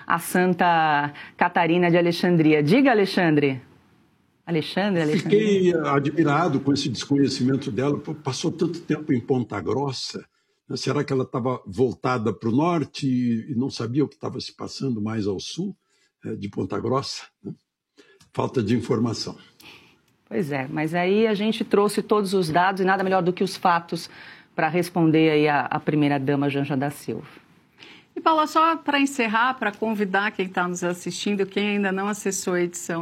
a Santa Catarina de Alexandria. Diga, Alexandre. Fiquei admirado com esse desconhecimento dela. Passou tanto tempo em Ponta Grossa. Será que ela estava voltada para o norte e não sabia o que estava se passando mais ao sul de Ponta Grossa? Falta de informação. Pois é, mas aí a gente trouxe todos os dados e nada melhor do que os fatos para responder aí a primeira-dama Janja da Silva. E Paula, só para encerrar, para convidar quem está nos assistindo, quem ainda não acessou a edição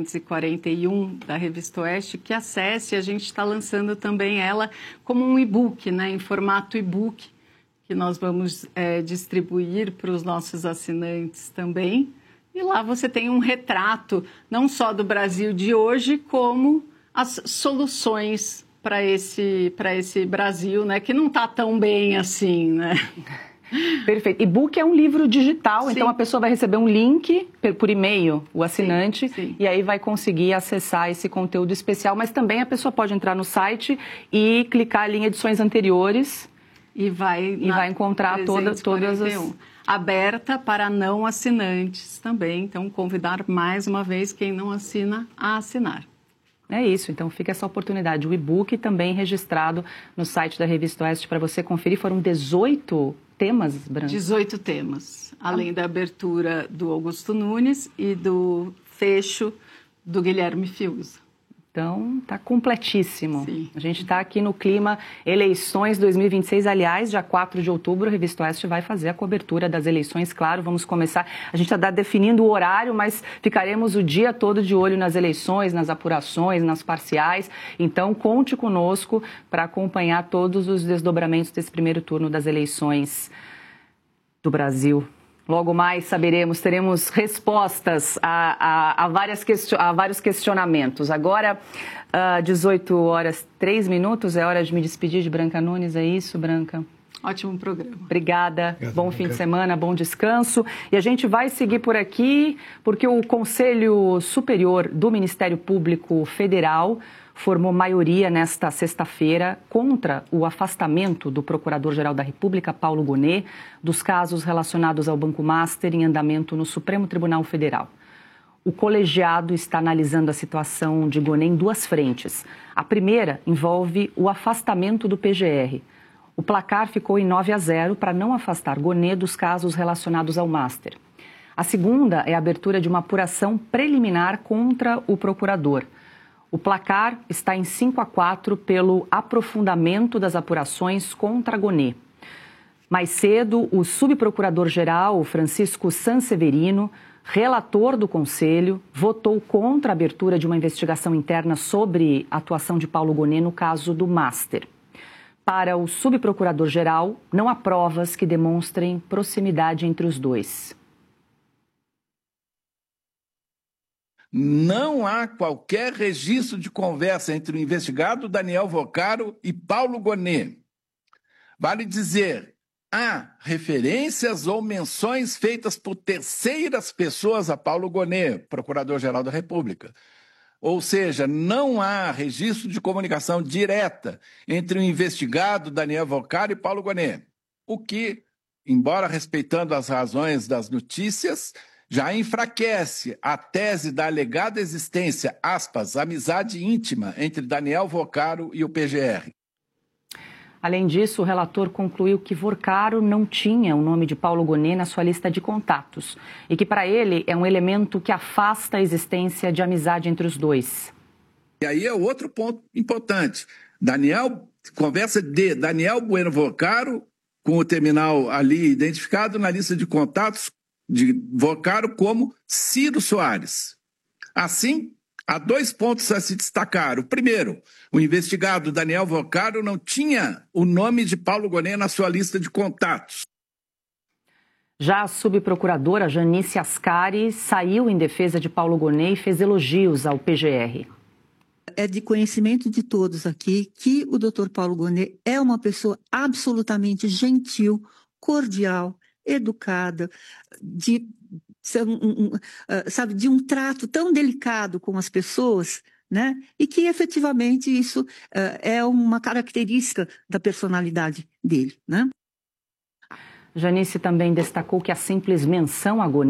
341 da Revista Oeste, que acesse. A gente está lançando também ela como um e-book, né, em formato e-book, que nós vamos distribuir para os nossos assinantes também. E lá você tem um retrato, não só do Brasil de hoje, como as soluções para esse Brasil, né, que não está tão bem assim, né? Perfeito. E-book é um livro digital, sim. Então a pessoa vai receber um link por e-mail, o assinante, sim. E aí vai conseguir acessar esse conteúdo especial, mas também a pessoa pode entrar no site e clicar ali em edições anteriores e vai encontrar todas as... Aberta para não assinantes também, então convidar mais uma vez quem não assina a assinar. É isso, então fica essa oportunidade. O e-book também registrado no site da Revista Oeste para você conferir. Foram 18 temas, Branca? 18 temas, além da abertura do Augusto Nunes e do fecho do Guilherme Fiuza. Então, está completíssimo. Sim. A gente está aqui no clima eleições 2026. Aliás, dia 4 de outubro, a Revista Oeste vai fazer a cobertura das eleições. Claro, vamos começar. A gente está definindo o horário, mas ficaremos o dia todo de olho nas eleições, nas apurações, nas parciais. Então, conte conosco para acompanhar todos os desdobramentos desse primeiro turno das eleições do Brasil. Logo mais teremos respostas a vários questionamentos. Agora, 18 horas 3 minutos, é hora de me despedir de Branca Nunes, é isso, Branca? Ótimo programa. Obrigada, bom fim de semana, bom descanso. E a gente vai seguir por aqui, porque o Conselho Superior do Ministério Público Federal formou maioria nesta sexta-feira contra o afastamento do Procurador-Geral da República, Paulo Gonet, dos casos relacionados ao Banco Master em andamento no Supremo Tribunal Federal. O colegiado está analisando a situação de Gonet em duas frentes. A primeira envolve o afastamento do PGR. O placar ficou em 9-0 para não afastar Gonet dos casos relacionados ao Master. A segunda é a abertura de uma apuração preliminar contra o procurador. O placar está em 5-4 pelo aprofundamento das apurações contra Gonet. Mais cedo, o subprocurador-geral Francisco Sanseverino, relator do Conselho, votou contra a abertura de uma investigação interna sobre a atuação de Paulo Gonet no caso do Master. Para o subprocurador-geral, não há provas que demonstrem proximidade entre os dois. Não há qualquer registro de conversa entre o investigado Daniel Vocaro e Paulo Gonet. Vale dizer, há referências ou menções feitas por terceiras pessoas a Paulo Gonet, Procurador-Geral da República. Ou seja, não há registro de comunicação direta entre o investigado Daniel Vocaro e Paulo Gonet, o que, embora respeitando as razões das notícias, já enfraquece a tese da alegada existência, aspas, amizade íntima entre Daniel Vocaro e o PGR. Além disso, o relator concluiu que Vocaro não tinha o nome de Paulo Gonet na sua lista de contatos e que, para ele, é um elemento que afasta a existência de amizade entre os dois. E aí é outro ponto importante. Conversa de Daniel Bueno Vocaro, com o terminal ali identificado na lista de contatos de Vocaro como Ciro Soares. Assim, há 2 pontos a se destacar. O primeiro, o investigado Daniel Vocaro não tinha o nome de Paulo Gonet na sua lista de contatos. Já a subprocuradora Janice Ascari saiu em defesa de Paulo Gonet e fez elogios ao PGR. É de conhecimento de todos aqui que o Dr. Paulo Gonet é uma pessoa absolutamente gentil, cordial, educada, de de um trato tão delicado com as pessoas, né? E que efetivamente isso é uma característica da personalidade dele, né? Janice também destacou que a simples menção a Gonet